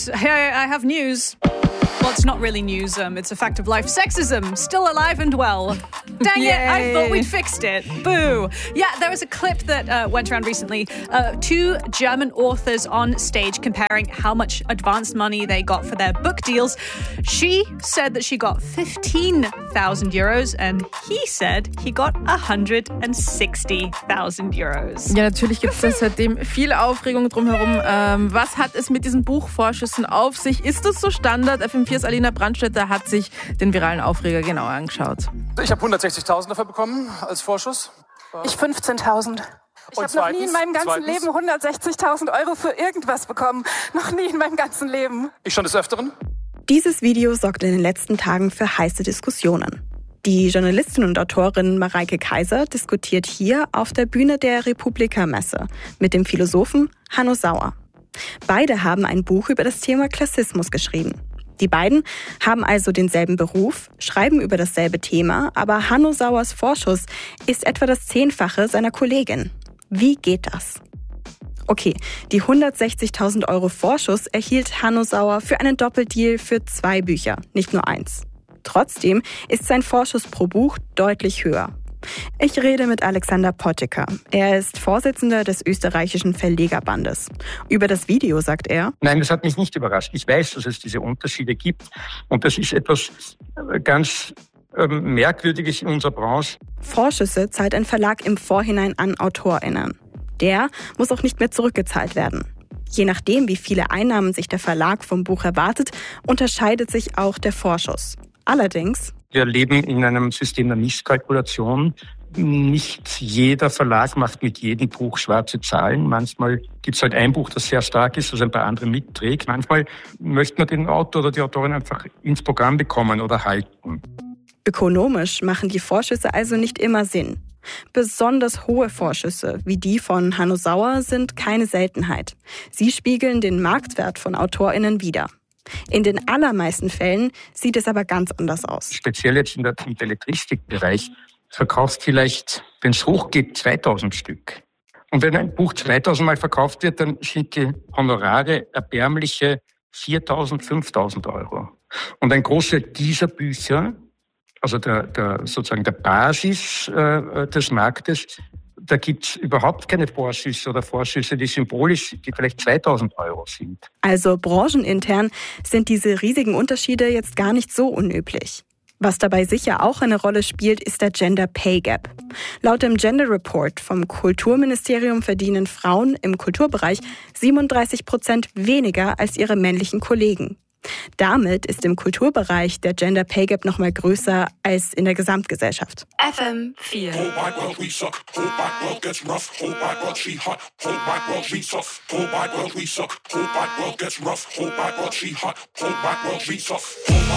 Yes, I have news. Well, it's not really news. It's a fact of life. Sexism, still alive and well. Dang it, I thought we'd fixed it. Boo. Yeah, there was a clip that went around recently. Two German authors on stage comparing how much advance money they got for their book deals. She said that she got 15,000 euros and he said he got 160,000 euros. Ja, natürlich gibt es seitdem viel Aufregung drumherum. Was hat es mit diesen Buchvorschüssen auf sich? Ist das so Standard? FM4's Alina Brandstätter hat sich den viralen Aufreger genauer angeschaut. Ich habe 160.000 dafür bekommen als Vorschuss. Ich 15.000. Ich habe noch nie in meinem ganzen Leben 160.000 Euro für irgendwas bekommen. Noch nie in meinem ganzen Leben. Ich schon des Öfteren. Dieses Video sorgt in den letzten Tagen für heiße Diskussionen. Die Journalistin und Autorin Mareike Kaiser diskutiert hier auf der Bühne der Republika-Messe mit dem Philosophen Hanno Sauer. Beide haben ein Buch über das Thema Klassismus geschrieben. Die beiden haben also denselben Beruf, schreiben über dasselbe Thema, aber Hanno Sauers Vorschuss ist etwa das 10-fache seiner Kollegin. Wie geht das? Okay, die 160.000 Euro Vorschuss erhielt Hanno Sauer für einen Doppeldeal für 2 Bücher, nicht nur 1. Trotzdem ist sein Vorschuss pro Buch deutlich höher. Ich rede mit Alexander Pottiker. Er ist Vorsitzender des österreichischen Verlegerbandes. Über das Video sagt er: Nein, das hat mich nicht überrascht. Ich weiß, dass es diese Unterschiede gibt. Und das ist etwas ganz Merkwürdiges in unserer Branche. Vorschüsse zahlt ein Verlag im Vorhinein an AutorInnen. Der muss auch nicht mehr zurückgezahlt werden. Je nachdem, wie viele Einnahmen sich der Verlag vom Buch erwartet, unterscheidet sich auch der Vorschuss. Allerdings: Wir leben in einem System der Misskalkulation. Nicht jeder Verlag macht mit jedem Buch schwarze Zahlen. Manchmal gibt es halt ein Buch, das sehr stark ist, das ein paar andere mitträgt. Manchmal möchte man den Autor oder die Autorin einfach ins Programm bekommen oder halten. Ökonomisch machen die Vorschüsse also nicht immer Sinn. Besonders hohe Vorschüsse, wie die von Hanno Sauer, sind keine Seltenheit. Sie spiegeln den Marktwert von AutorInnen wider. In den allermeisten Fällen sieht es aber ganz anders aus. Speziell jetzt im Belletristikbereich verkauft vielleicht, wenn es hochgeht, 2000 Stück. Und wenn ein Buch 2000 Mal verkauft wird, dann sind die Honorare erbärmliche 4.000, 5.000 Euro. Und ein Großteil dieser Bücher, also sozusagen der Basis des Marktes, da gibt's überhaupt keine Vorschüsse oder Vorschüsse, die symbolisch, die vielleicht 2.000 Euro sind. Also branchenintern sind diese riesigen Unterschiede jetzt gar nicht so unüblich. Was dabei sicher auch eine Rolle spielt, ist der Gender Pay Gap. Laut dem Gender Report vom Kulturministerium verdienen Frauen im Kulturbereich 37% weniger als ihre männlichen Kollegen. Damit ist im Kulturbereich der Gender Pay Gap noch mal größer als in der Gesamtgesellschaft. FM4. Whole wide world we suck. Whole wide world gets rough. Whole wide world she hot. Whole wide world we suck. Whole wide world we suck. Whole wide world gets rough. Whole wide world she hot. Whole wide world we suck.